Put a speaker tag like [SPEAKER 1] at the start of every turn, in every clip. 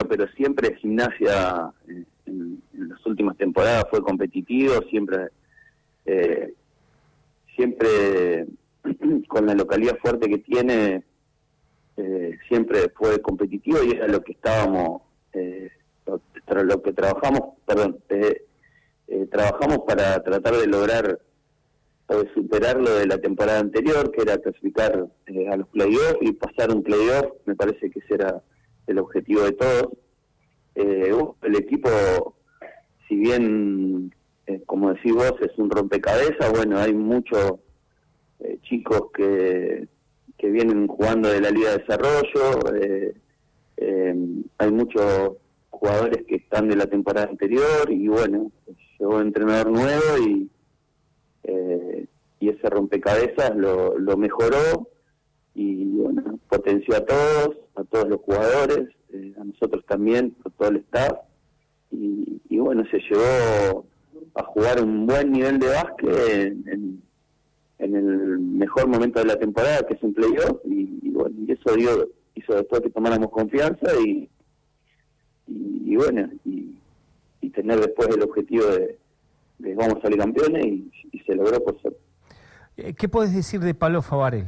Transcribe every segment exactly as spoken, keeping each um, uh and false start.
[SPEAKER 1] pero siempre Gimnasia en, en, en las últimas temporadas fue competitivo, siempre eh, siempre con la localidad fuerte que tiene, eh, siempre fue competitivo y era lo que estábamos, eh, lo, lo que trabajamos, perdón, eh, eh, trabajamos para tratar de lograr o de superar lo de la temporada anterior, que era clasificar eh, a los playoffs y pasar un playoff. Me parece que ese era el objetivo de todos. Eh, el equipo, si bien, eh, como decís vos, es un rompecabezas, bueno, hay muchos eh, chicos que, que vienen jugando de la Liga de Desarrollo, eh, eh, hay muchos jugadores que están de la temporada anterior y bueno, llegó un entrenador nuevo y Eh, y ese rompecabezas lo, lo mejoró y bueno, potenció a todos, a todos los jugadores, eh, a nosotros también, a todo el staff, y, y bueno, se llevó a jugar un buen nivel de básquet en, en, en el mejor momento de la temporada, que es un playoff, y, y bueno, y eso dio, hizo después que tomáramos confianza y, y, y bueno, y, y tener después el objetivo de de vamos a salir campeones y, y se logró por ser.
[SPEAKER 2] ¿Qué podés decir de Pablo Favarel?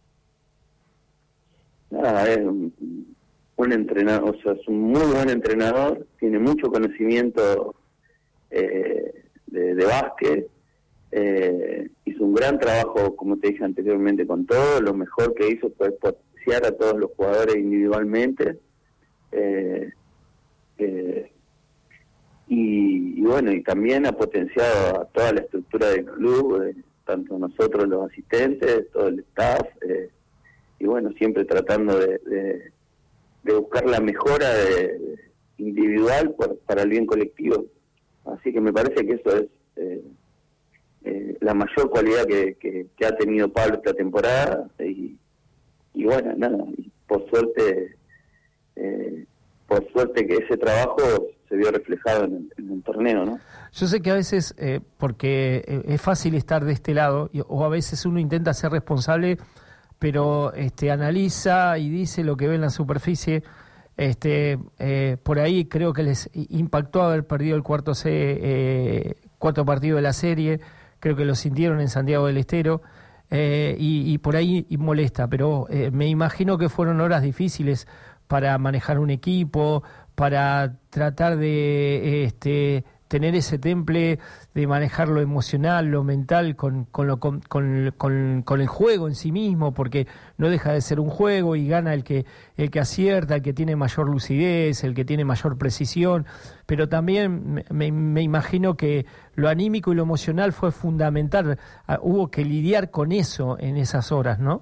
[SPEAKER 1] Nada, es un, un entrenador, o sea, es un muy buen entrenador, tiene mucho conocimiento eh, de, de básquet, eh, hizo un gran trabajo, como te dije anteriormente, con todo. Lo mejor que hizo fue potenciar a todos los jugadores individualmente, eh, eh, Y, y bueno, y también ha potenciado a toda la estructura del club, eh, tanto nosotros los asistentes, todo el staff, eh, y bueno, siempre tratando de, de, de buscar la mejora de, de individual por, para el bien colectivo. Así que me parece que eso es eh, eh, la mayor cualidad que, que, que ha tenido Pablo esta temporada, y, y bueno, nada, y por suerte, eh, por suerte que ese trabajo se vio reflejado en el, en el torneo, ¿no?
[SPEAKER 2] Yo sé que a veces, eh, porque es fácil estar de este lado, y, o a veces uno intenta ser responsable, pero este, analiza y dice lo que ve en la superficie. Este, eh, por ahí creo que les impactó haber perdido el cuarto, C, eh, cuarto partido de la serie, creo que lo sintieron en Santiago del Estero, eh, y, y por ahí y molesta, pero eh, me imagino que fueron horas difíciles para manejar un equipo, para tratar de este, tener ese temple, de manejar lo emocional, lo mental, con, con, lo, con, con, con, con el juego en sí mismo, porque no deja de ser un juego y gana el que, el que acierta, el que tiene mayor lucidez, el que tiene mayor precisión, pero también me, me imagino que lo anímico y lo emocional fue fundamental. Uh, hubo que lidiar con eso en esas horas, ¿no?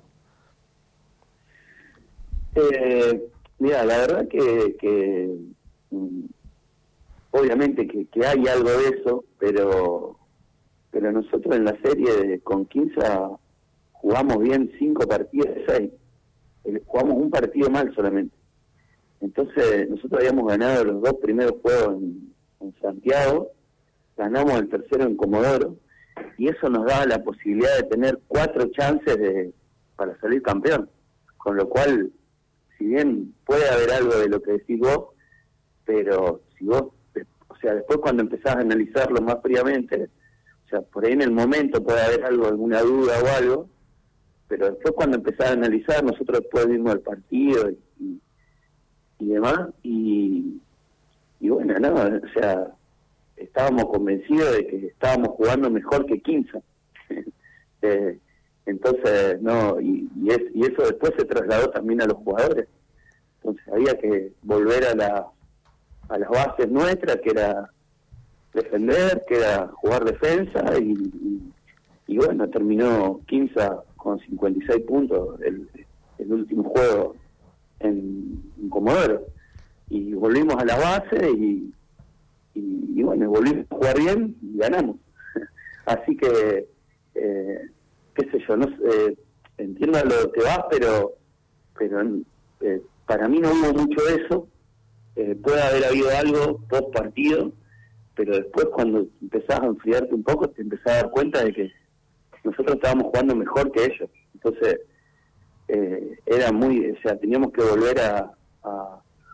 [SPEAKER 1] Eh... Mira, la verdad que, que mm, obviamente que, que hay algo de eso, pero pero nosotros en la serie de, con Quinza jugamos bien cinco partidos de seis, jugamos un partido mal solamente. Entonces nosotros habíamos ganado los dos primeros juegos en, en Santiago, ganamos el tercero en Comodoro, y eso nos daba la posibilidad de tener cuatro chances de para salir campeón, con lo cual, si bien puede haber algo de lo que decís vos, pero si vos, o sea, después cuando empezás a analizarlo más fríamente, o sea, por ahí en el momento puede haber algo, alguna duda o algo, pero después cuando empezás a analizar, nosotros después vimos el partido y, y, y demás, y, y bueno, no, o sea, estábamos convencidos de que estábamos jugando mejor que Quinza. eh, Entonces, no, y, y, es, y eso después se trasladó también a los jugadores. Entonces había que volver a, la, a las bases nuestras, que era defender, que era jugar defensa, y, y, y bueno, terminó Quinza con cincuenta y seis puntos el, el último juego en, en Comodoro. Y volvimos a la base y, y, y bueno, volvimos a jugar bien y ganamos. Así que... Eh, qué sé yo, no eh, entiendo a lo que vas, pero pero eh, para mí no hubo mucho de eso. Eh, puede haber habido algo post partido, pero después cuando empezás a enfriarte un poco te empezás a dar cuenta de que nosotros estábamos jugando mejor que ellos. Entonces eh, era muy, o sea, teníamos que volver a, a,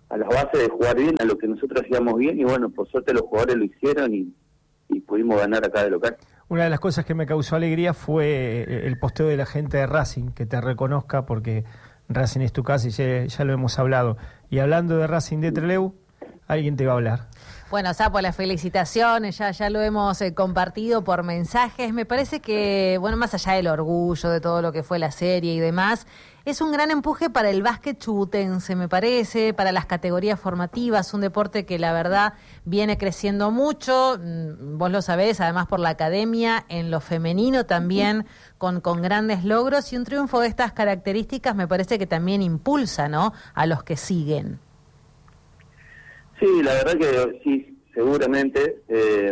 [SPEAKER 1] a las bases de jugar bien, a lo que nosotros hacíamos bien, y bueno, por suerte los jugadores lo hicieron y, y pudimos ganar acá de local.
[SPEAKER 2] Una de las cosas que me causó alegría fue el posteo de la gente de Racing, que te reconozca, porque Racing es tu casa y ya, ya lo hemos hablado. Y hablando de Racing de Trelew, alguien te va a hablar.
[SPEAKER 3] Bueno, Sapo, las felicitaciones, ya, ya lo hemos eh, compartido por mensajes. Me parece que, bueno, más allá del orgullo de todo lo que fue la serie y demás, es un gran empuje para el básquet chubutense, me parece, para las categorías formativas, un deporte que la verdad viene creciendo mucho, vos lo sabés, además por la academia, en lo femenino también, con, con grandes logros, y un triunfo de estas características me parece que también impulsa, ¿no?, a los que siguen.
[SPEAKER 1] Sí, la verdad que sí, seguramente, eh,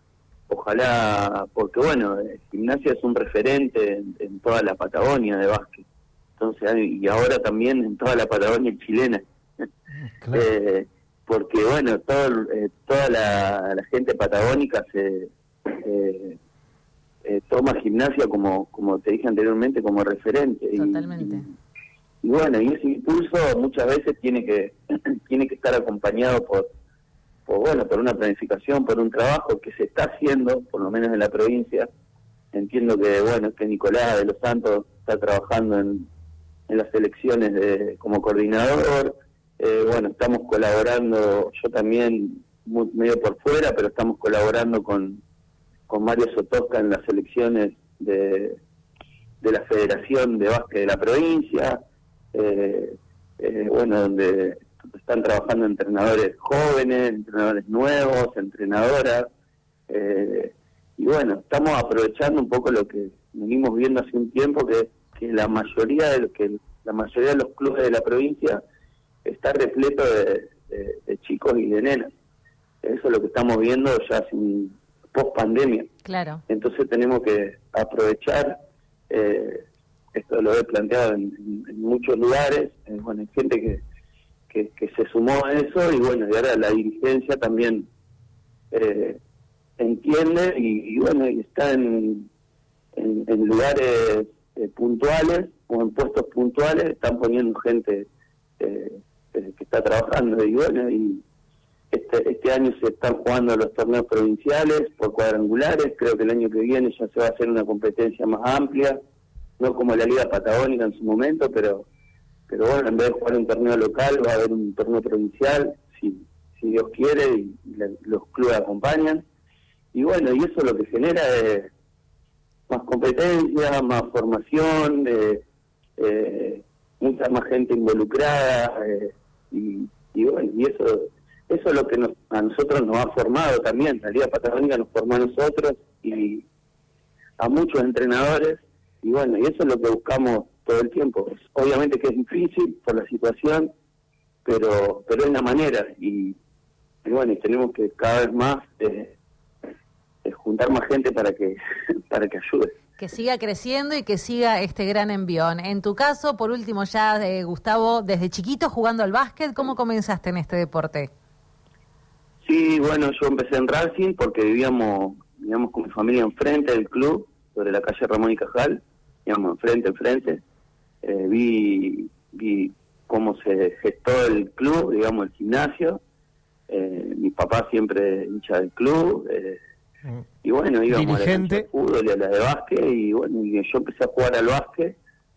[SPEAKER 1] ojalá, porque bueno, Gimnasia es un referente en, en toda la Patagonia de básquet, entonces, y ahora también en toda la Patagonia chilena, claro. eh, porque bueno, todo, eh, toda la, la gente patagónica se eh, eh, toma Gimnasia como, como te dije anteriormente, como referente.
[SPEAKER 3] Totalmente.
[SPEAKER 1] Y, y bueno, y ese impulso muchas veces tiene que tiene que estar acompañado por, por bueno por una planificación, por un trabajo que se está haciendo, por lo menos en la provincia. Entiendo que bueno que Nicolás de los Santos está trabajando en, en las elecciones de, como coordinador. Eh, bueno, estamos colaborando, yo también muy, medio por fuera, pero estamos colaborando con, con Mario Sotosca en las elecciones de, de la Federación de Básquet de la provincia. Eh, eh, bueno, donde están trabajando entrenadores jóvenes, entrenadores nuevos, entrenadoras, eh, y bueno, estamos aprovechando un poco lo que venimos viendo hace un tiempo, que, que la mayoría de lo que la mayoría de los clubes de la provincia está repleto de, de, de chicos y de nenas. Eso es lo que estamos viendo ya sin post pandemia.
[SPEAKER 3] Claro.
[SPEAKER 1] Entonces tenemos que aprovechar. Eh, Esto lo he planteado en, en, en muchos lugares, eh, bueno, hay gente que, que, que se sumó a eso, y bueno, y ahora la dirigencia también eh, entiende, y, y bueno, y está en, en, en lugares eh, puntuales, o en puestos puntuales, están poniendo gente eh, eh, que está trabajando, y bueno, y este, este año se están jugando los torneos provinciales por cuadrangulares. Creo que el año que viene ya se va a hacer una competencia más amplia, no como la Liga Patagónica en su momento, pero pero bueno, en vez de jugar un torneo local, va a haber un torneo provincial, si si Dios quiere, y, y la, los clubes acompañan. Y bueno, y eso lo que genera es más competencia, más formación, eh, eh, mucha más gente involucrada, eh, y, y bueno, y eso eso es lo que nos, a nosotros nos ha formado también. La Liga Patagónica nos formó a nosotros y a muchos entrenadores. Y bueno, y eso es lo que buscamos todo el tiempo. Obviamente que es difícil por la situación, pero pero es la manera. Y, y bueno, y tenemos que cada vez más eh, eh, juntar más gente para que para que ayude.
[SPEAKER 3] Que siga creciendo y que siga este gran envión. En tu caso, por último ya, eh, Gustavo, desde chiquito jugando al básquet, ¿cómo comenzaste en este deporte?
[SPEAKER 1] Sí, bueno, yo empecé en Racing porque vivíamos, vivíamos con mi familia enfrente del club, sobre la calle Ramón y Cajal, digamos, enfrente, enfrente. Eh, vi, vi cómo se gestó el club, digamos, el gimnasio. Eh, mi papá siempre hincha del club. Eh, mm. Y bueno, íbamos
[SPEAKER 2] dirigente,
[SPEAKER 1] a la de fútbol y a la de básquet. Y bueno, y yo empecé a jugar al básquet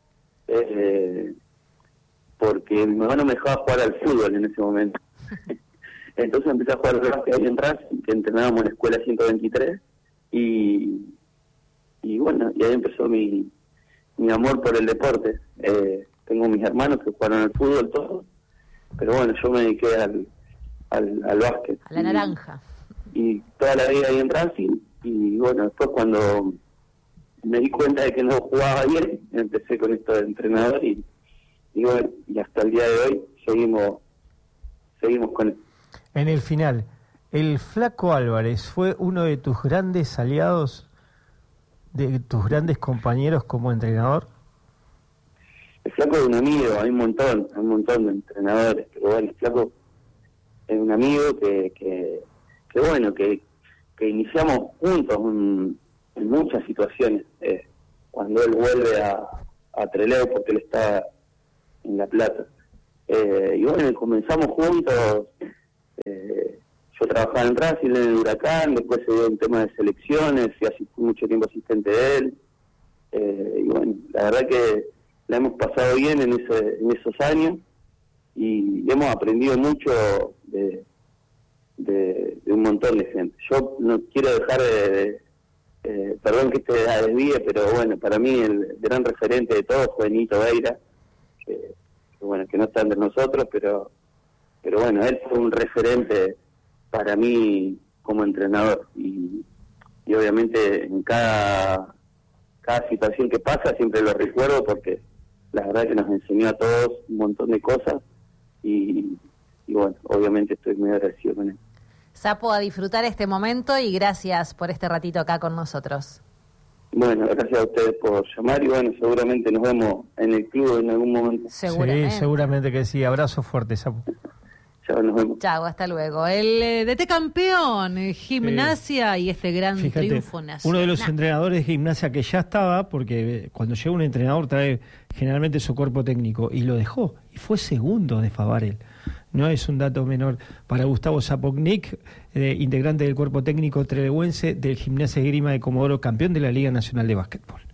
[SPEAKER 1] eh, porque mi mamá no me dejaba jugar al fútbol en ese momento. Entonces empecé a jugar al básquet ahí en Racing, que entrenábamos en la escuela ciento veintitrés. Y, y bueno, y ahí empezó mi... mi amor por el deporte. Eh, tengo mis hermanos que jugaron al fútbol todos, pero bueno, yo me dediqué al, al, al básquet.
[SPEAKER 3] A la y, naranja.
[SPEAKER 1] Y toda la vida ahí en Racing, y bueno, después cuando me di cuenta de que no jugaba bien, empecé con esto de entrenador, y, y bueno, y hasta el día de hoy seguimos, seguimos con él.
[SPEAKER 2] En el final, ¿el Flaco Álvarez fue uno de tus grandes aliados, de tus grandes compañeros como entrenador?
[SPEAKER 1] El Flaco es un amigo, hay un montón, hay un montón de entrenadores, pero bueno, el Flaco es un amigo que, que, que bueno, que, que iniciamos juntos en, en muchas situaciones. Eh, cuando él vuelve a, a Trelew, porque él está en La Plata, Eh, y bueno, comenzamos juntos. Eh, yo trabajaba en Racing, en el Huracán, después se dio un tema de selecciones, y así fui mucho tiempo asistente de él. Eh, y bueno, la verdad que la hemos pasado bien en, ese, en esos años y hemos aprendido mucho de, de, de un montón de gente. Yo no quiero dejar de... de eh, perdón que te desvíe, pero bueno, para mí el gran referente de todo fue Nito Beira, que, que bueno, que no está entre nosotros, pero pero bueno, él fue un referente para mí como entrenador y, y obviamente en cada cada situación que pasa siempre lo recuerdo porque la verdad que nos enseñó a todos un montón de cosas y, y bueno, obviamente estoy muy agradecido con él.
[SPEAKER 3] Sapo, a disfrutar este momento y gracias por este ratito acá con nosotros.
[SPEAKER 1] Bueno, gracias a ustedes por llamar y bueno, seguramente nos vemos en el club en algún momento.
[SPEAKER 2] Seguramente. Sí, seguramente que sí. Abrazo fuerte, Sapo.
[SPEAKER 1] Chao, nos vemos.
[SPEAKER 3] Chao, hasta luego. El eh, D T campeón, eh, Gimnasia sí. Y este gran
[SPEAKER 2] Fíjate,
[SPEAKER 3] triunfo nacional.
[SPEAKER 2] Uno de los entrenadores de Gimnasia que ya estaba, porque cuando llega un entrenador trae generalmente su cuerpo técnico, y lo dejó, y fue segundo de Favarel. No es un dato menor para Gustavo Zapotnik, eh, integrante del cuerpo técnico trelewense del Gimnasia Esgrima de Comodoro, campeón de la Liga Nacional de Básquetbol.